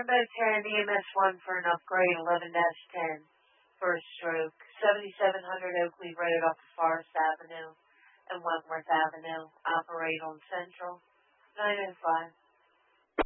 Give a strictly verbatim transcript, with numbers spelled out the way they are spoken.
Rambo ten, E M S one for an upgrade, eleven dash ten for a stroke, seventy-seven hundred Oakley Road off of Forest Avenue and Wentworth Avenue. Operate on Central, nine oh five.